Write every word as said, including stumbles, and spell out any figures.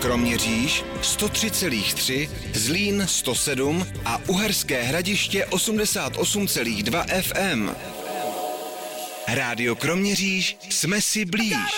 Kroměříž sto tři celá tři, Zlín sto sedm a Uherské Hradiště osmdesát osm celá dva F M. Rádio Kroměříž, jsme si blíž.